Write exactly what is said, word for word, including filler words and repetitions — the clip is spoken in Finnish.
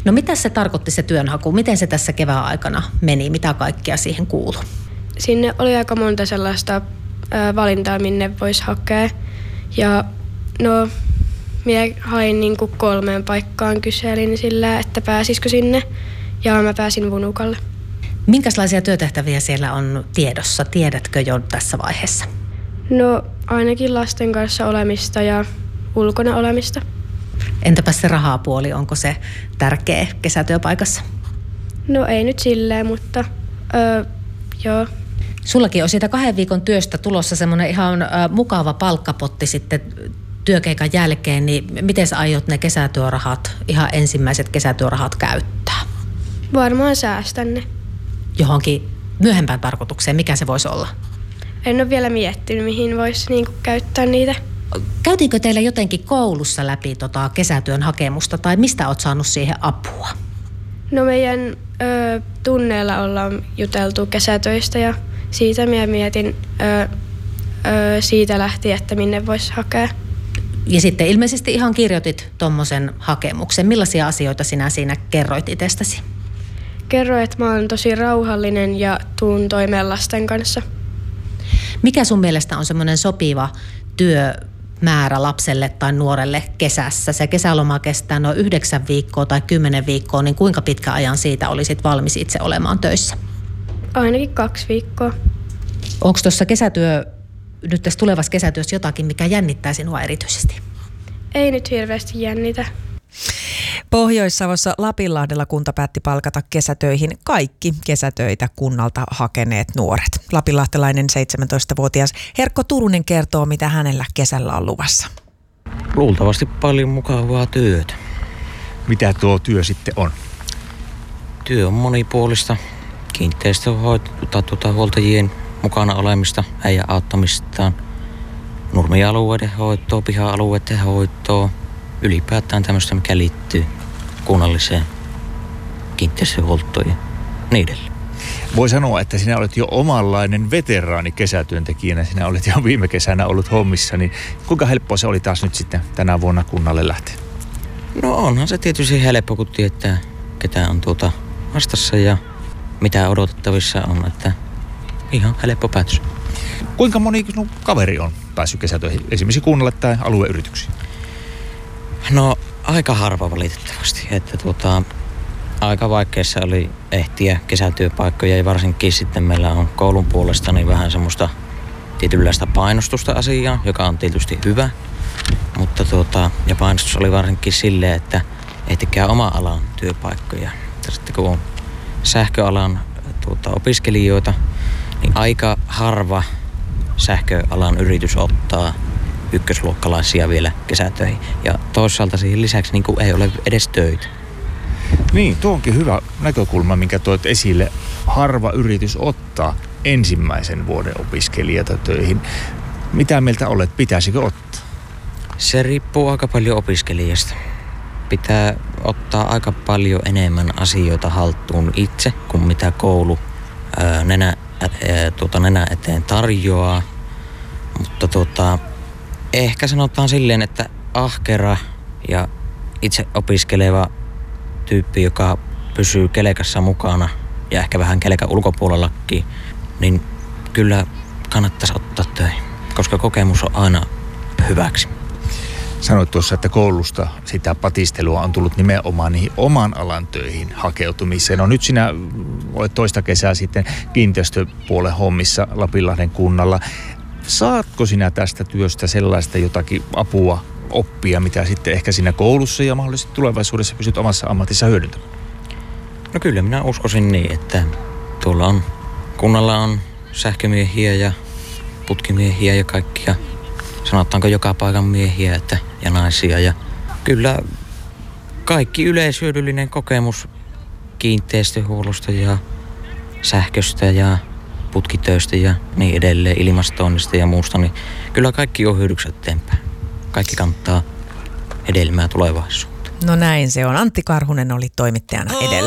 No mitä se tarkoitti se työnhaku? Miten se tässä kevään aikana meni? Mitä kaikkea siihen kuului? Sinne oli aika monta sellaista ö, valintaa, minne voisi hakea. Ja no, minä hain niin kuin kolmeen paikkaan, kyselin sillä, että pääsisikö sinne. Ja mä pääsin Vunukalle. Minkälaisia työtehtäviä siellä on tiedossa? Tiedätkö jo tässä vaiheessa? No ainakin lasten kanssa olemista ja ulkona olemista. Entäpä se rahapuoli, onko se tärkeä kesätyöpaikassa? No ei nyt silleen, mutta öö, joo. Sullakin on siitä kahden viikon työstä tulossa semmoinen ihan ö, mukava palkkapotti sitten työkeikan jälkeen, niin miten sä aiot ne kesätyörahat, ihan ensimmäiset kesätyörahat käyttää? Varmaan säästän ne. Johonkin myöhempään tarkoitukseen, mikä se voisi olla? En ole vielä miettinyt, mihin voisi niinku käyttää niitä. Käytiinkö teillä jotenkin koulussa läpi tota kesätyön hakemusta tai mistä oot saanut siihen apua? No meidän ö, tunneilla ollaan juteltu kesätöistä ja siitä minä mietin ö, ö, siitä lähtien, että minne voisi hakea. Ja sitten ilmeisesti ihan kirjoitit tommosen hakemuksen. Millaisia asioita sinä siinä kerroit itsestäsi? Kerroin, että mä oon tosi rauhallinen ja tuun toimeen lasten kanssa. Mikä sun mielestä on semmoinen sopiva työmäärä lapselle tai nuorelle kesässä? Se kesäloma kestää noin yhdeksän viikkoa tai kymmenen viikkoa, niin kuinka pitkä ajan siitä olisit valmis itse olemaan töissä? Ainakin kaksi viikkoa. Onko tuossa kesätyö, nyt tässä tulevassa kesätyössä jotakin, mikä jännittää sinua erityisesti? Ei nyt hirveästi jännitä. Pohjois-Savossa Lapinlahdella kunta päätti palkata kesätöihin kaikki kesätöitä kunnalta hakeneet nuoret. Lapinlahtelainen seitsemäntoistavuotias Herkko Turunen kertoo, mitä hänellä kesällä on luvassa. Luultavasti paljon mukavaa työtä. Mitä tuo työ sitten on? Työ on monipuolista. Kiinteistöhoitoa, tuota, huoltajien mukana olemista, heidän auttamistaan. Nurmialueiden hoitoa, piha-alueiden hoitoa. Ylipäätään tämmöistä, mikä liittyy kunnalliseen kiinteistöhuoltoon ja niin edelleen. Voi sanoa, että sinä olet jo omanlainen veteraani kesätyöntekijänä. Sinä olet jo viime kesänä ollut hommissa, niin kuinka helppoa se oli taas nyt sitten tänä vuonna kunnalle lähteä? No onhan se tietysti helppo, kun tietää, ketä on tuota vastassa ja mitä odotettavissa on, että ihan helppo päätös. Kuinka moni sinun kaveri on päässyt kesätöihin, esimerkiksi kunnalle tai alueyrityksiin? No aika harva valitettavasti, että tuota, aika vaikeassa oli ehtiä kesätyöpaikkoja ja varsinkin sitten meillä on koulun puolesta niin vähän semmoista tietynlaista painostusta asiaa, joka on tietysti hyvä, mutta tuota, ja painostus oli varsinkin silleen, että ehtikää oma alan työpaikkoja. Ja sitten kun on sähköalan tuota, opiskelijoita, niin aika harva sähköalan yritys ottaa ykkösluokkalaisia vielä kesätöihin. Ja toisaalta siihen lisäksi niin kuin ei ole edes töitä. Niin, tuo onkin hyvä näkökulma, minkä toit esille. Harva yritys ottaa ensimmäisen vuoden opiskelijata töihin. Mitä mieltä olet? Pitäisikö ottaa? Se riippuu aika paljon opiskelijasta. Pitää ottaa aika paljon enemmän asioita haltuun itse, kuin mitä koulu ää, nenä, ää, tuota, nenä eteen tarjoaa. Mutta tuota, ehkä sanotaan silleen, että ahkera ja itse opiskeleva tyyppi, joka pysyy kelekassa mukana ja ehkä vähän kelekan ulkopuolellakin, niin kyllä kannattaisi ottaa töihin, koska kokemus on aina hyväksi. Sanoit tuossa, että koulusta sitä patistelua on tullut nimenomaan niihin oman alan töihin hakeutumiseen. No nyt sinä olet toista kesää sitten kiinteistöpuolen hommissa Lapinlahden kunnalla. Saatko sinä tästä työstä sellaista jotakin apua, oppia, mitä sitten ehkä siinä koulussa ja mahdollisesti tulevaisuudessa pystyt omassa ammatissa hyödyntämään? No kyllä minä uskoisin niin, että tuolla on, kunnalla on sähkömiehiä ja putkimiehiä ja kaikkia, sanotaanko joka paikan miehiä että, ja naisia. Ja kyllä kaikki yleishyödyllinen kokemus kiinteistöhuollosta ja sähköstä ja putkitöistä ja niin edelleen, ilmastoinnista ja muusta, niin kyllä kaikki on hyödyksi eteenpäin. Kaikki kantaa hedelmää tulevaisuutta. No näin se on. Antti Karhunen oli toimittajana edellä.